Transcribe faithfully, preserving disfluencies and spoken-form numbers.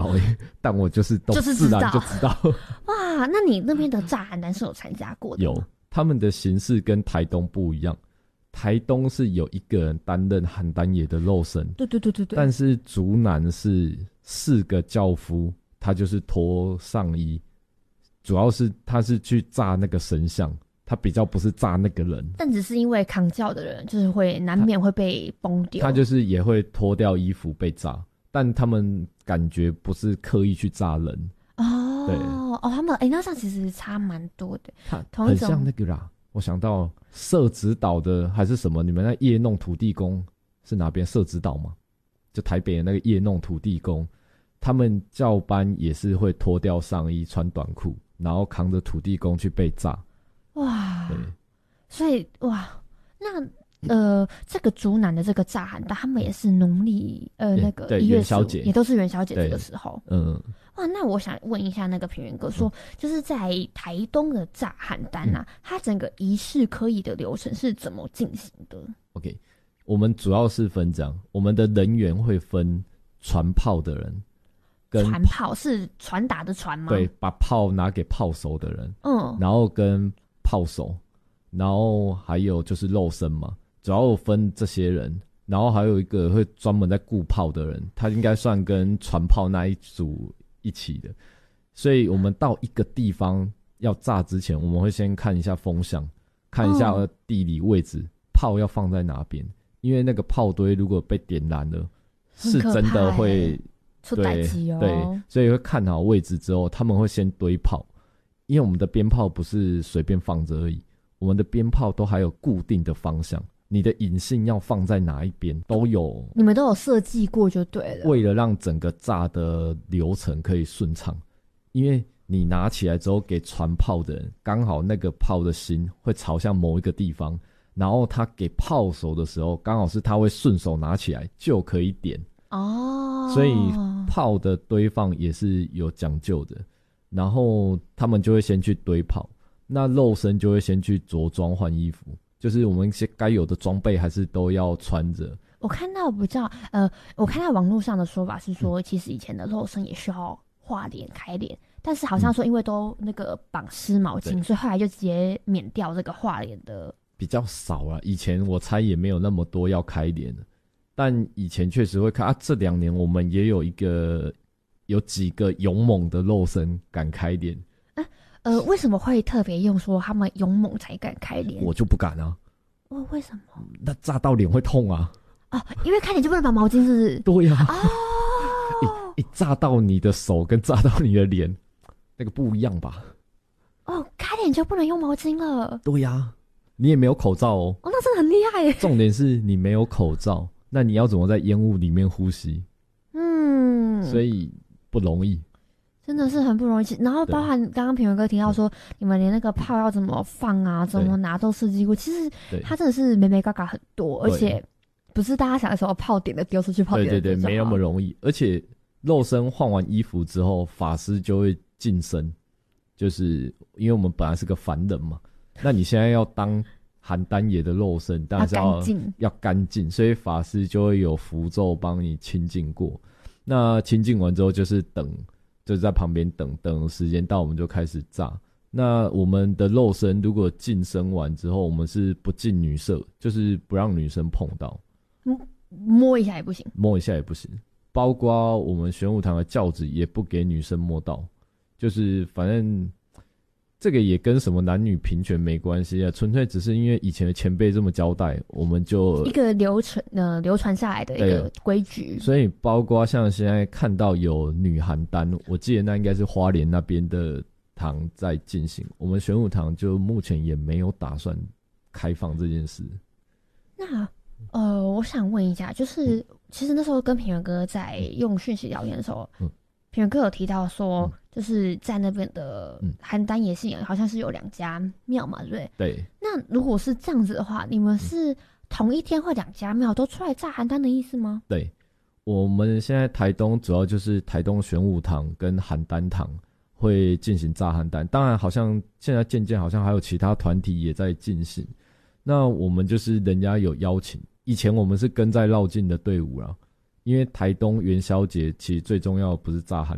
而已，但我就是都就是自然就知道。 哇，那你那边的炸邯郸是有参加过的吗？ 有，他们的形式跟台东不一样。台东是有一个人担任邯郸爷的肉身， 对对对对对。 但是竹南是四个轿夫，他就是脱上衣，主要是他是去炸那个神像，他比较不是炸那个人。 但只是因为扛轿的人就是会难免会被崩掉， 他就是也会脱掉衣服被炸，但他们感觉不是刻意去炸人。 哦， 对哦，他们哎、欸，那这样其实差蛮多的， 他同一种很像那个啦。我想到社子岛的还是什么，你们那夜弄土地公是哪边？社子岛吗？就台北的那个夜弄土地公，他们教班也是会脱掉上衣穿短裤，然后扛着土地公去被炸。 哇， 对， 所以哇，那呃，这个竹南的这个炸邯郸，他们也是农历呃那个对一月元宵节， 也都是元宵节这个时候。 嗯， 哇，那我想问一下那个平原哥说，嗯、就是在台东的炸邯郸啊，嗯、它整个仪式科仪的流程是怎么进行的 ？OK， 我们主要是分这样，我们的人员会分传炮的人，跟传炮是传达的传吗？ 对，把炮拿给炮手的人， 嗯， 然后跟炮手，然后还有就是肉身嘛。主要分这些人，然后还有一个会专门在顾炮的人，他应该算跟传炮那一组一起的。所以我们到一个地方要炸之前，我们会先看一下风向，看一下地理位置，哦、炮要放在哪边。因为那个炮堆如果被点燃了，是真的会出代志哦。 对，所以会看好位置之后，他们会先堆炮，因为我们的鞭炮不是随便放着而已，我们的鞭炮都还有固定的方向。你的引信要放在哪一边都有， 你们都有设计过就对了。 为了让整个炸的流程可以顺畅，因为你拿起来之后给传炮的人，刚好那个炮的心会朝向某一个地方，然后他给炮手的时候，刚好是他会顺手拿起来就可以点哦。 所以炮的堆放也是有讲究的，然后他们就会先去堆炮，那肉身就会先去着装换衣服。就是我们一些该有的装备还是都要穿着。 我看到不知道，呃，我看到网络上的说法是说，嗯、其实以前的肉身也需要画脸开脸，但是好像说因为都那个绑湿毛巾，嗯、所以后来就直接免掉这个画脸的。 比较少啊，以前我猜也没有那么多要开脸的，但以前确实会开啊。这两年我们也有一个有几个勇猛的肉身敢开脸。 呃，为什么会特别用说他们勇猛才敢开脸？ 我就不敢啊。 哦，为什么？ 那炸到脸会痛啊。 哦，因为开脸就不能把毛巾，是不是？ 对呀、 啊。 哦。一炸到你的手跟炸到你的脸，那个不一样吧？ 哦，开脸就不能用毛巾了。 对呀、啊，你也没有口罩哦。 哦，那真的很厉害耶。 重点是你没有口罩，那你要怎么在烟雾里面呼吸？ 嗯。 所以不容易。 真的是很不容易，然后包含刚刚平原哥提到说，你们连那个炮要怎么放啊，怎么拿都设计过。其实它真的是眉眉角角很多，而且不是大家想的时候炮点的丢出去，炮点的丢出去。 对对对，没那么容易。而且肉身换完衣服之后，法师就会晋升，就是因为我们本来是个凡人嘛，那你现在要当邯郸爷的肉身，当然是要要干净，所以法师就会有符咒帮你清净过。那清净完之后，就是等。就是在旁边等等时间到，我们就开始炸。那我们的肉身如果晋升完之后，我们是不近女色，就是不让女生碰到， 摸一下也不行， 摸一下也不行。包括我们玄武堂的轿子也不给女生摸到，就是反正这个也跟什么男女平权没关系啊，纯粹只是因为以前的前辈这么交代，我们就一个流传呃流传下来的一个规矩。 所以包括像现在看到有女邯郸，我记得那应该是花莲那边的堂在进行，我们玄武堂就目前也没有打算开放这件事。 那呃，我想问一下，就是、嗯、其实那时候跟平原哥在用讯息聊天的时候，嗯，平原哥有提到说。嗯，就是在那边的邯郸爷信仰好像是有两家庙嘛，对不对？ 对。 那如果是这样子的话，你们是同一天会两家庙都出来炸邯郸的意思吗？ 对，我们现在台东主要就是台东玄武堂跟邯郸堂会进行炸邯郸，当然好像现在渐渐好像还有其他团体也在进行。那我们就是人家有邀请，以前我们是跟在绕境的队伍啦，因为台东元宵节其实最重要的不是炸邯